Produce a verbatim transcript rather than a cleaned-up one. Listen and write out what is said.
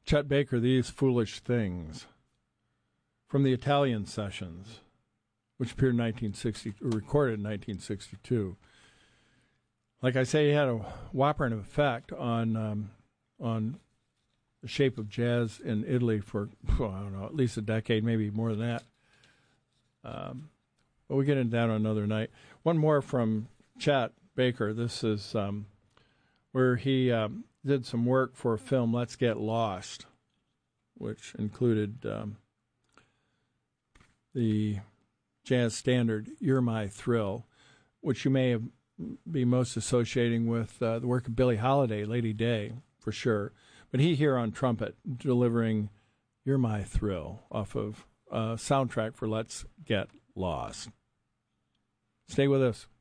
Chet Baker, These Foolish Things, from the Italian Sessions, which appeared in nineteen sixty, recorded in nineteen sixty-two. Like I say, he had a whopping effect on um, on the shape of jazz in Italy for, well, I don't know, at least a decade, maybe more than that. Um, but we get into that on another night. One more from Chet Baker. This is um, where he um, did some work for a film, Let's Get Lost, which included um, the jazz standard You're My Thrill, which you may have, be most associating with uh, the work of Billie Holiday, Lady Day, for sure. But he here on trumpet, delivering You're My Thrill off of a soundtrack for Let's Get Lost. Stay with us.